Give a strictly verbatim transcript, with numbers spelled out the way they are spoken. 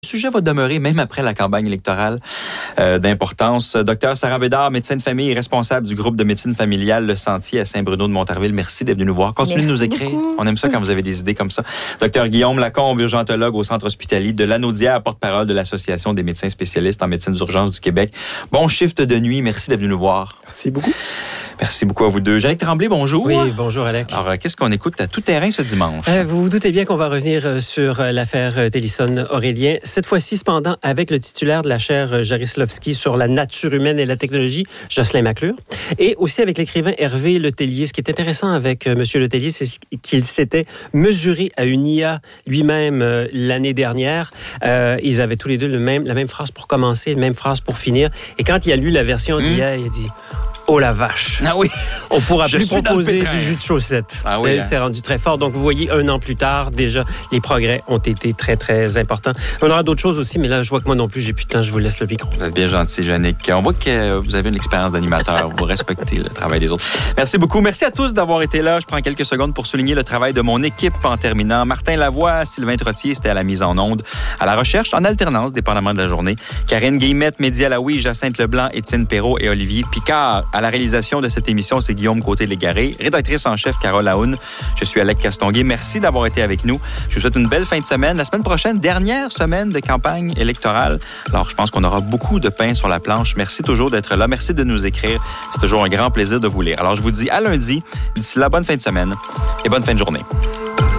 Le sujet va demeurer même après la campagne électorale euh, d'importance. Docteur Sarah Bédard, médecin de famille et responsable du groupe de médecine familiale Le Sentier à Saint-Bruno de Montarville. Merci d'être venu nous voir. Continuez Merci de nous écrire. beaucoup. On aime ça quand vous avez des idées comme ça. Docteur Guillaume Lacombe, urgentologue au Centre hospitalier de Lanaudière, porte-parole de l'Association des médecins spécialistes en médecine d'urgence du Québec. Bon shift de nuit. Merci d'être venu nous voir. Merci beaucoup. Merci beaucoup à vous deux. Jannick Tremblay, bonjour. Oui, bonjour Alec. Alors, qu'est-ce qu'on écoute à tout terrain ce dimanche? Euh, vous vous doutez bien qu'on va revenir sur l'affaire Télison-Aurélien. Cette fois-ci, cependant, avec le titulaire de la chaire Jarislovski sur la nature humaine et la technologie, Jocelyn McClure, et aussi avec l'écrivain Hervé Letellier. Ce qui est intéressant avec M. Letellier, c'est qu'il s'était mesuré à une I A lui-même euh, l'année dernière. Euh, ils avaient tous les deux le même, la même phrase pour commencer, la même phrase pour finir. Et quand il a lu la version mmh. d'I A, il a dit... Oh la vache! Ah oui! On pourra Je plus suis proposer du jus de chaussette. Ah oui, hein? C'est rendu très fort. Donc, vous voyez, un an plus tard, déjà, les progrès ont été très, très importants. On aura d'autres choses aussi, mais là, je vois que moi non plus, j'ai plus de temps. Je vous laisse le micro. Vous êtes bien gentil, Jannick. On voit que vous avez une expérience d'animateur. Vous respectez le travail des autres. Merci beaucoup. Merci à tous d'avoir été là. Je prends quelques secondes pour souligner le travail de mon équipe en terminant. Martin Lavoie, Sylvain Trottier, c'était à la mise en onde. À la recherche, en alternance, dépendamment de la journée. Karine Guillemette, Mehdi Alaoui, Jacinthe Leblanc, Étienne Perrault et Olivier Picard. À la réalisation de cette émission, c'est Guillaume Côté-Légaré. Rédactrice en chef, Carole Aoun. Je suis Alec Castonguay. Merci d'avoir été avec nous. Je vous souhaite une belle fin de semaine. La semaine prochaine, dernière semaine de campagne électorale. Alors, je pense qu'on aura beaucoup de pain sur la planche. Merci toujours d'être là. Merci de nous écrire. C'est toujours un grand plaisir de vous lire. Alors, je vous dis à lundi. D'ici là, bonne fin de semaine et bonne fin de journée.